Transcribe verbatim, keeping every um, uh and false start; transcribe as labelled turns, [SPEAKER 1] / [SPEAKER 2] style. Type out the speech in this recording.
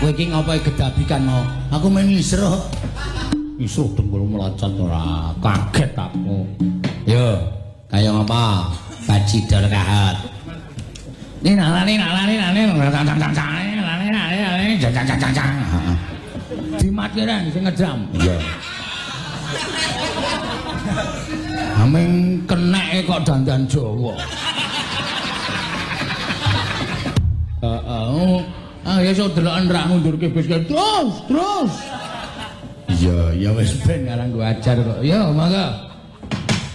[SPEAKER 1] Kowe iki ngopo gedabikan mau? Aku men isro. Isro dengkul melocot ora. Kaget aku. Yo, kaya ngapa? Baji dol kahat. Ni nalani nalani nalani nalani nalani jang jang jang jang. Heeh. Dimatiran sing ngedram. Iya. Ameng keneke kok dandan Jawa. Heeh. Ah ya iso deloken rak ngundurke bis terus, terus. Iya, ya wis ben ngarang gua ajar kok. Ya, monggo.